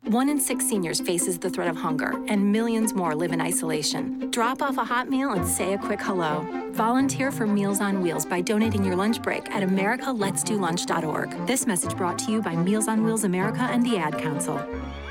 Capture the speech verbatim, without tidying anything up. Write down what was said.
One in six seniors faces the threat of hunger, and millions more live in isolation. Drop off a hot meal and say a quick hello. Volunteer for Meals on Wheels by donating your lunch break at america lets do lunch dot org. This message brought to you by Meals on Wheels America and the Ad Council.